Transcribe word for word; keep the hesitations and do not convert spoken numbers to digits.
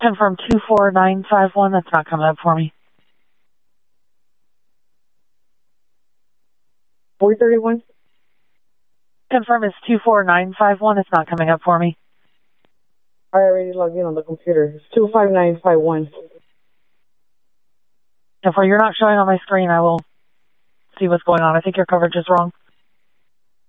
Confirm two four nine five one. That's not coming up for me. four thirty-one? Confirm it's two four nine five one. It's not coming up for me. I already logged in on the computer. It's two five nine five one. If you're not showing on my screen, I will see what's going on. I think your coverage is wrong.